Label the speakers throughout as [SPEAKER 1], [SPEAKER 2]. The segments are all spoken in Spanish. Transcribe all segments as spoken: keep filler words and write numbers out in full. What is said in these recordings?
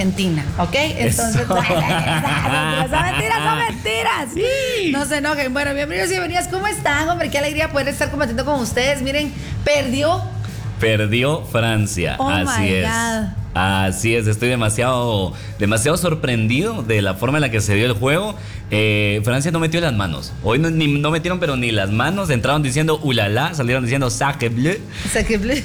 [SPEAKER 1] Argentina, ¿ok? Entonces,
[SPEAKER 2] Eso.
[SPEAKER 1] no, son mentiras, son mentiras.
[SPEAKER 2] Sí.
[SPEAKER 1] No se enojen. Bueno, bienvenidos y bienvenidas. ¿Cómo están, hombre? Qué alegría poder estar compartiendo con ustedes. Miren, perdió.
[SPEAKER 2] Perdió Francia,
[SPEAKER 1] Oh
[SPEAKER 2] así
[SPEAKER 1] my
[SPEAKER 2] es.
[SPEAKER 1] God.
[SPEAKER 2] Así es, estoy demasiado, demasiado sorprendido de la forma en la que se dio el juego. Eh, Francia no metió las manos. Hoy no, ni, no metieron, pero ni las manos. Entraron diciendo ulala, salieron diciendo sacre bleu.
[SPEAKER 1] Sacre bleu.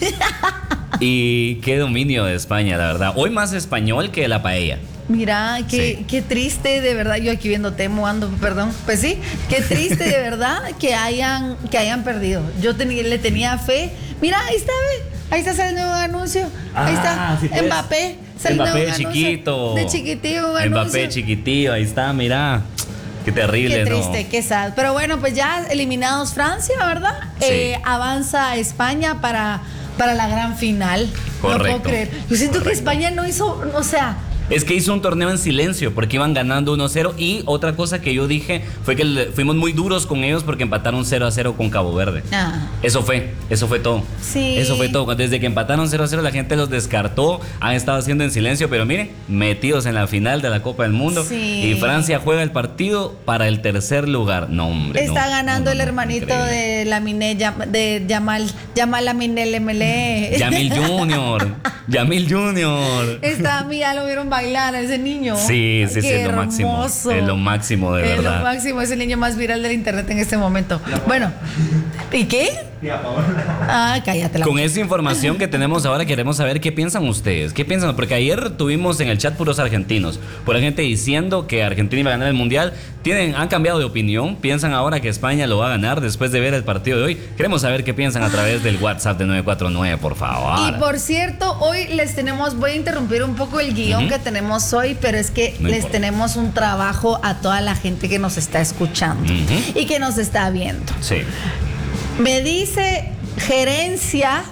[SPEAKER 2] Y qué dominio de España, la verdad. Hoy más español que la paella.
[SPEAKER 1] Mira, qué,
[SPEAKER 2] Sí.
[SPEAKER 1] qué triste, de verdad. Yo aquí viendo Temo, ando, perdón. Pues sí, qué triste, de verdad, que hayan, que hayan perdido. Yo tenía, le tenía fe. Mira, ahí está, ve. Ahí está saliendo un anuncio. Ahí
[SPEAKER 2] Ah,
[SPEAKER 1] está.
[SPEAKER 2] sí, pues.
[SPEAKER 1] Mbappé. Saliendo
[SPEAKER 2] Mbappé
[SPEAKER 1] un anuncio.
[SPEAKER 2] chiquito.
[SPEAKER 1] De chiquitillo, un
[SPEAKER 2] Mbappé
[SPEAKER 1] anuncio.
[SPEAKER 2] chiquitillo, ahí está, mira. Qué terrible,
[SPEAKER 1] Qué
[SPEAKER 2] ¿no?
[SPEAKER 1] triste, qué sad. Pero bueno, pues ya eliminados Francia, ¿verdad?
[SPEAKER 2] Sí.
[SPEAKER 1] Eh, avanza España para, para la gran final. No
[SPEAKER 2] Correcto.
[SPEAKER 1] puedo creer. Yo siento
[SPEAKER 2] Correcto.
[SPEAKER 1] que España no hizo, o sea,
[SPEAKER 2] Es que hizo un torneo en silencio porque iban ganando uno cero. Y otra cosa que yo dije fue que le- fuimos muy duros con ellos porque empataron cero a cero con Cabo Verde.
[SPEAKER 1] ah,
[SPEAKER 2] Eso fue, eso fue todo.
[SPEAKER 1] Sí.
[SPEAKER 2] Eso fue todo. Desde que empataron cero a cero la gente los descartó, han estado haciendo en silencio, pero miren, metidos en la final de la Copa del Mundo.
[SPEAKER 1] Sí.
[SPEAKER 2] Y Francia juega el partido para el tercer lugar. No, hombre.
[SPEAKER 1] está
[SPEAKER 2] no,
[SPEAKER 1] ganando
[SPEAKER 2] no,
[SPEAKER 1] el
[SPEAKER 2] no,
[SPEAKER 1] hermanito
[SPEAKER 2] increíble.
[SPEAKER 1] de Lamine, Yam- de Yamal, Yamal Lamine Lemele.
[SPEAKER 2] Yamil Junior. Yamil Junior.
[SPEAKER 1] Está, mira, lo vieron bailar a ese niño.
[SPEAKER 2] Sí, sí, sí,
[SPEAKER 1] Qué
[SPEAKER 2] es lo máximo.
[SPEAKER 1] hermoso.
[SPEAKER 2] Es lo máximo, de
[SPEAKER 1] Es
[SPEAKER 2] verdad.
[SPEAKER 1] lo máximo, es el niño más viral del internet en este momento. Bueno, ¿y qué? Ah, cállate la
[SPEAKER 2] Con esa información que tenemos ahora queremos saber qué piensan ustedes, qué piensan, porque ayer tuvimos en el chat puros argentinos, pura gente diciendo que Argentina iba a ganar el mundial, tienen, han cambiado de opinión, piensan ahora que España lo va a ganar después de ver el partido de hoy. Queremos saber qué piensan a través del WhatsApp de nueve cuatro nueve, por favor.
[SPEAKER 1] Y por cierto, hoy les tenemos, voy a interrumpir un poco el guión
[SPEAKER 2] Ujú.
[SPEAKER 1] que tenemos hoy, pero es que
[SPEAKER 2] No
[SPEAKER 1] les
[SPEAKER 2] importa.
[SPEAKER 1] tenemos un trabajo a toda la gente que nos está escuchando
[SPEAKER 2] Ujú.
[SPEAKER 1] y que nos está viendo.
[SPEAKER 2] Sí.
[SPEAKER 1] Me dice gerencia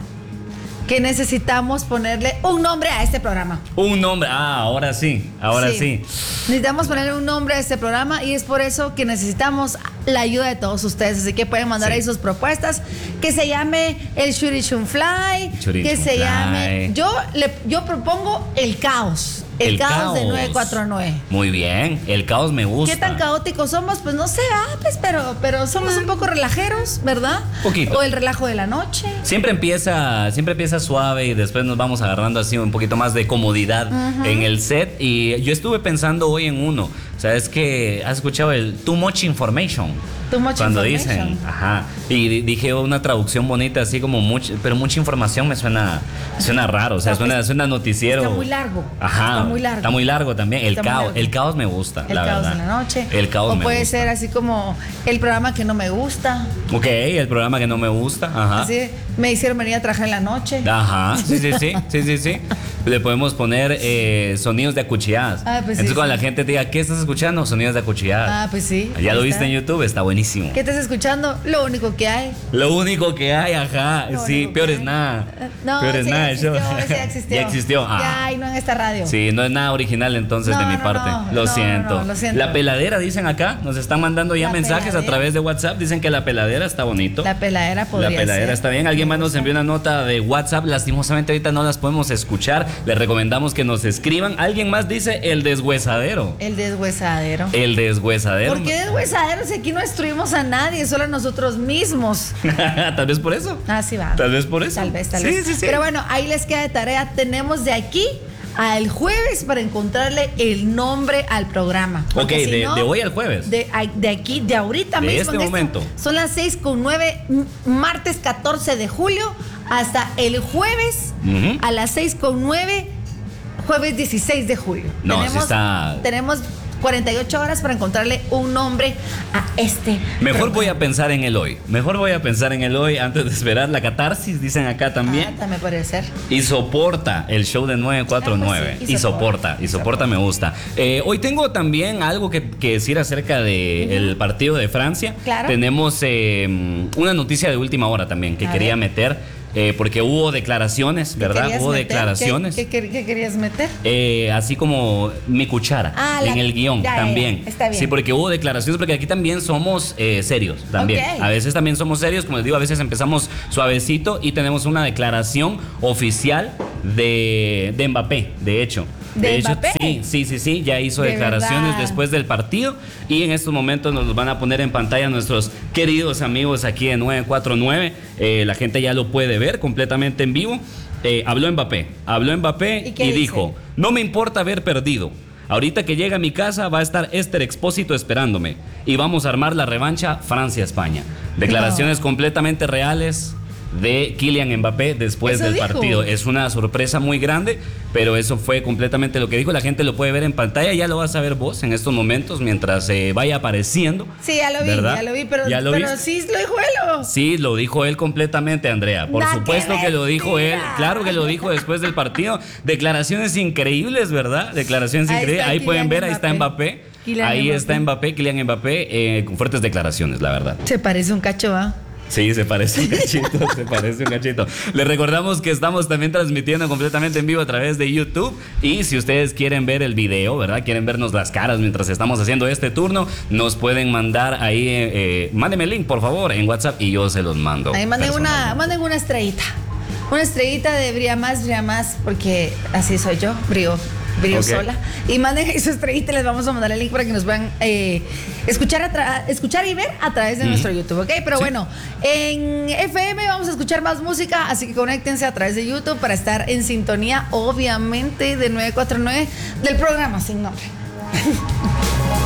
[SPEAKER 1] que necesitamos ponerle un nombre a este programa.
[SPEAKER 2] Un nombre, ah, ahora sí, ahora sí.
[SPEAKER 1] Necesitamos ponerle un nombre a este programa y es por eso que necesitamos la ayuda de todos ustedes. Así que pueden mandar
[SPEAKER 2] Sí.
[SPEAKER 1] ahí sus propuestas. Que se llame el Shurichun Fly.
[SPEAKER 2] Shurichun
[SPEAKER 1] Que se
[SPEAKER 2] Fly.
[SPEAKER 1] llame. Yo, le, yo propongo el caos. El, caos, de nueve cuatro nueve.
[SPEAKER 2] Muy bien, el caos me gusta.
[SPEAKER 1] ¿Qué tan caóticos somos? Pues no sé, ah, pues, pero, pero somos un poco relajeros, ¿verdad?
[SPEAKER 2] Poquito.
[SPEAKER 1] O el relajo de la noche.
[SPEAKER 2] Siempre empieza, siempre empieza suave y después nos vamos agarrando así un poquito más de comodidad en el set. Y yo estuve pensando hoy en uno. ¿Sabes que has escuchado el too much information?
[SPEAKER 1] Too much
[SPEAKER 2] Cuando
[SPEAKER 1] information.
[SPEAKER 2] dicen, ajá. Y di- dije una traducción bonita, así como mucho, pero mucha información me suena, suena raro. O sea,
[SPEAKER 1] Está-
[SPEAKER 2] suena, suena noticiero.
[SPEAKER 1] está muy largo.
[SPEAKER 2] Ajá.
[SPEAKER 1] Está muy largo.
[SPEAKER 2] Está muy largo también. El
[SPEAKER 1] Está muy
[SPEAKER 2] caos,
[SPEAKER 1] largo.
[SPEAKER 2] el caos me gusta.
[SPEAKER 1] El
[SPEAKER 2] la
[SPEAKER 1] caos
[SPEAKER 2] verdad.
[SPEAKER 1] en la noche.
[SPEAKER 2] El caos
[SPEAKER 1] O
[SPEAKER 2] me
[SPEAKER 1] puede
[SPEAKER 2] gusta.
[SPEAKER 1] ser así como el programa que no me gusta.
[SPEAKER 2] Ok, el programa que no me gusta. Ajá.
[SPEAKER 1] Así me hicieron venir a trabajar en la noche.
[SPEAKER 2] Ajá, sí, sí, sí, sí, sí, sí. Le podemos poner eh, sonidos de acuchilladas.
[SPEAKER 1] Ah, pues sí,
[SPEAKER 2] Entonces cuando
[SPEAKER 1] sí.
[SPEAKER 2] la gente te diga, ¿qué estás escuchando? Sonidos de acuchilladas.
[SPEAKER 1] Ah, pues sí.
[SPEAKER 2] Ya lo
[SPEAKER 1] ahí
[SPEAKER 2] viste
[SPEAKER 1] está.
[SPEAKER 2] en YouTube, está buenísimo.
[SPEAKER 1] ¿Qué estás escuchando? Lo único que hay.
[SPEAKER 2] Lo único que hay, ajá.
[SPEAKER 1] Lo
[SPEAKER 2] Sí,
[SPEAKER 1] único
[SPEAKER 2] peor
[SPEAKER 1] que
[SPEAKER 2] es
[SPEAKER 1] hay.
[SPEAKER 2] nada.
[SPEAKER 1] Eh, No,
[SPEAKER 2] peor es
[SPEAKER 1] ese
[SPEAKER 2] nada.
[SPEAKER 1] ya existió,
[SPEAKER 2] eso.
[SPEAKER 1] ese ya existió.
[SPEAKER 2] Ya existió. Ah.
[SPEAKER 1] Ya, y no en esta radio.
[SPEAKER 2] Sí, no es nada original entonces
[SPEAKER 1] No,
[SPEAKER 2] de mi
[SPEAKER 1] no,
[SPEAKER 2] parte.
[SPEAKER 1] no,
[SPEAKER 2] lo,
[SPEAKER 1] no,
[SPEAKER 2] siento.
[SPEAKER 1] no, lo siento.
[SPEAKER 2] La peladera, dicen acá. Nos están mandando ya
[SPEAKER 1] La
[SPEAKER 2] mensajes a
[SPEAKER 1] peladera.
[SPEAKER 2] través de WhatsApp. Dicen que la peladera está bonito.
[SPEAKER 1] La peladera podría
[SPEAKER 2] La peladera
[SPEAKER 1] ser.
[SPEAKER 2] está bien. Alguien
[SPEAKER 1] Me
[SPEAKER 2] más nos
[SPEAKER 1] gusta.
[SPEAKER 2] envió una nota de WhatsApp. Lastimosamente ahorita no las podemos escuchar. Les recomendamos que nos escriban. Alguien más dice el deshuesadero.
[SPEAKER 1] El deshuesadero.
[SPEAKER 2] El deshuesadero.
[SPEAKER 1] ¿Por qué deshuesadero si aquí no destruimos a nadie, solo a nosotros mismos?
[SPEAKER 2] Tal vez por eso.
[SPEAKER 1] Ah, sí va.
[SPEAKER 2] Tal vez por eso.
[SPEAKER 1] Tal vez, tal
[SPEAKER 2] Sí,
[SPEAKER 1] vez.
[SPEAKER 2] sí, sí.
[SPEAKER 1] Pero bueno, ahí les queda de tarea. Tenemos de aquí al jueves para encontrarle el nombre al programa.
[SPEAKER 2] Ok,
[SPEAKER 1] Porque si
[SPEAKER 2] de,
[SPEAKER 1] no,
[SPEAKER 2] de hoy al jueves.
[SPEAKER 1] De, de aquí, de ahorita
[SPEAKER 2] De
[SPEAKER 1] mismo.
[SPEAKER 2] este
[SPEAKER 1] en
[SPEAKER 2] momento.
[SPEAKER 1] Son las seis con nueve, m- martes catorce de julio, hasta el jueves
[SPEAKER 2] Ujú.
[SPEAKER 1] a las seis con nueve, jueves dieciséis de julio.
[SPEAKER 2] No, sí
[SPEAKER 1] tenemos,
[SPEAKER 2] está-
[SPEAKER 1] tenemos cuarenta y ocho horas para encontrarle un nombre a este.
[SPEAKER 2] Mejor
[SPEAKER 1] programa.
[SPEAKER 2] voy a pensar en el hoy. Mejor voy a pensar en el hoy antes de esperar la catarsis, dicen acá también.
[SPEAKER 1] Ah, también puede ser.
[SPEAKER 2] Y soporta el show de nueve cuatro nueve.
[SPEAKER 1] Ah, pues sí,
[SPEAKER 2] y
[SPEAKER 1] y
[SPEAKER 2] soporta,
[SPEAKER 1] soporta,
[SPEAKER 2] y soporta me gusta. Eh, hoy tengo también algo que, que decir acerca del partido de Francia.
[SPEAKER 1] Claro.
[SPEAKER 2] Tenemos eh, una noticia de última hora también que
[SPEAKER 1] A
[SPEAKER 2] quería
[SPEAKER 1] ver.
[SPEAKER 2] meter. eh, porque hubo declaraciones,
[SPEAKER 1] ¿Qué
[SPEAKER 2] ¿verdad?
[SPEAKER 1] querías
[SPEAKER 2] Hubo
[SPEAKER 1] meter?
[SPEAKER 2] declaraciones.
[SPEAKER 1] ¿Qué, qué, qué querías meter?
[SPEAKER 2] Eh, así como mi cuchara
[SPEAKER 1] Ah,
[SPEAKER 2] en
[SPEAKER 1] la-
[SPEAKER 2] el guión
[SPEAKER 1] ya, ya,
[SPEAKER 2] también.
[SPEAKER 1] ya, está bien.
[SPEAKER 2] Sí, porque hubo declaraciones, porque aquí también somos eh, serios también.
[SPEAKER 1] Ok.
[SPEAKER 2] A veces también somos serios, como les digo, a veces empezamos suavecito y tenemos una declaración oficial de, de Mbappé, de hecho.
[SPEAKER 1] ¿De
[SPEAKER 2] De hecho,
[SPEAKER 1] Mbappé?
[SPEAKER 2] sí, sí, sí, sí, ya hizo
[SPEAKER 1] De
[SPEAKER 2] declaraciones
[SPEAKER 1] verdad.
[SPEAKER 2] después del partido y en estos momentos nos los van a poner en pantalla nuestros queridos amigos aquí de nueve cuatro nueve. Eh, la gente ya lo puede ver completamente en vivo. Eh, habló Mbappé, habló Mbappé
[SPEAKER 1] ¿Y
[SPEAKER 2] y,
[SPEAKER 1] qué dice?
[SPEAKER 2] dijo, no me importa haber perdido. Ahorita que llega a mi casa va a estar Esther Expósito esperándome y vamos a armar la revancha Francia-España. Declaraciones
[SPEAKER 1] No.
[SPEAKER 2] completamente reales de Kylian Mbappé después
[SPEAKER 1] Eso
[SPEAKER 2] del
[SPEAKER 1] dijo.
[SPEAKER 2] partido. Es una sorpresa muy grande, pero eso fue completamente lo que dijo. La gente lo puede ver en pantalla, ya lo vas a ver vos en estos momentos mientras eh, vaya apareciendo.
[SPEAKER 1] Sí, ya lo vi,
[SPEAKER 2] ¿verdad?
[SPEAKER 1] ya lo vi, pero,
[SPEAKER 2] ¿Ya lo
[SPEAKER 1] pero
[SPEAKER 2] viste?
[SPEAKER 1] sí lo dijo él. ¿O?
[SPEAKER 2] Sí, lo dijo él completamente, Andrea. Por
[SPEAKER 1] ¡Nah,
[SPEAKER 2] supuesto
[SPEAKER 1] qué
[SPEAKER 2] que lo dijo él.
[SPEAKER 1] mentira!
[SPEAKER 2] Claro que lo dijo después del partido. Declaraciones increíbles, ¿verdad? Declaraciones
[SPEAKER 1] Ahí
[SPEAKER 2] increíbles.
[SPEAKER 1] está
[SPEAKER 2] Ahí pueden
[SPEAKER 1] Kylian
[SPEAKER 2] ver, ahí está
[SPEAKER 1] Mbappé.
[SPEAKER 2] Mbappé.
[SPEAKER 1] Kylian
[SPEAKER 2] Ahí
[SPEAKER 1] Mbappé.
[SPEAKER 2] está Mbappé, Kylian Mbappé, eh, con fuertes declaraciones, la verdad.
[SPEAKER 1] Se parece un cacho, ¿va?
[SPEAKER 2] Sí, se parece un cachito, se parece un cachito. Les recordamos que estamos también transmitiendo completamente en vivo a través de YouTube. Y si ustedes quieren ver el video, ¿verdad? Quieren vernos las caras mientras estamos haciendo este turno, nos pueden mandar ahí, eh, eh, mándenme el link, por favor, en WhatsApp y yo se los mando.
[SPEAKER 1] Ahí manden una,
[SPEAKER 2] personalmente.
[SPEAKER 1] manden una estrellita. Una estrellita de brilla más, brilla más, porque así soy yo, brillo, brillo
[SPEAKER 2] Ok.
[SPEAKER 1] sola. Y manden ahí su estrellita y les vamos a mandar el link para que nos puedan eh, escuchar, a tra- escuchar y ver a través de
[SPEAKER 2] Ujú.
[SPEAKER 1] nuestro YouTube, ¿ok? Pero
[SPEAKER 2] Sí.
[SPEAKER 1] bueno, en F M vamos a escuchar más música, así que conéctense a través de YouTube para estar en sintonía, obviamente, de nueve cuatro nueve del programa Sin Nombre.